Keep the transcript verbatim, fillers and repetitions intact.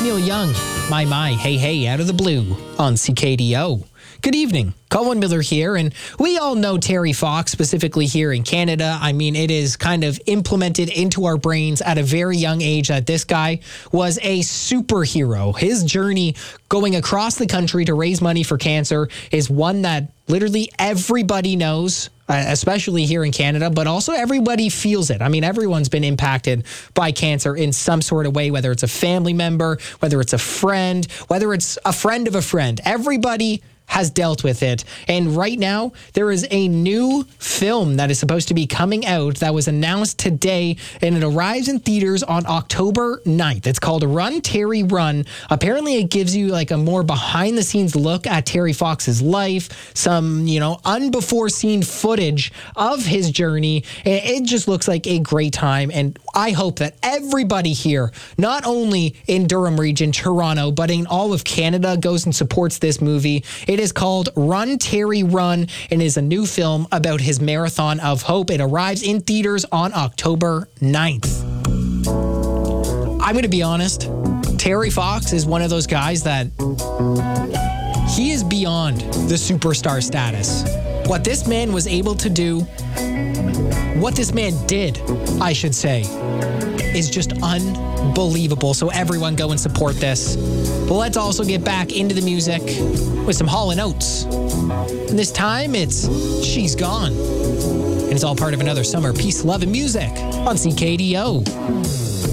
Neil Young, My My, Hey Hey, out of the blue on C K D O. Good evening. Colin Miller here, and we all know Terry Fox, specifically here in Canada. I mean, it is kind of implemented into our brains at a very young age that this guy was a superhero. His journey going across the country to raise money for cancer is one that literally everybody knows, uh, especially here in Canada, but also everybody feels it. I mean, everyone's been impacted by cancer in some sort of way, whether it's a family member, whether it's a friend, whether it's a friend of a friend. Everybody has dealt with it. And right now, there is a new film that is supposed to be coming out that was announced today, and it arrives in theaters on October ninth. It's called Run, Terry, Run. Apparently, it gives you like a more behind-the-scenes look at Terry Fox's life, some, you know, unbefore-seen footage of his journey. And it just looks like a great time. And I hope that everybody here, not only in Durham region, Toronto, but in all of Canada, goes and supports this movie. It is called Run, Terry, Run, and is a new film about his marathon of hope. It arrives in theaters on October ninth. I'm going to be honest. Terry Fox is one of those guys that he is beyond the superstar status. What this man was able to do, what this man did, I should say, is just unbelievable. So everyone go and support this. But let's also get back into the music with some Hall and Oates. And this time it's She's Gone. And it's all part of another summer peace, love, and music on C K D O.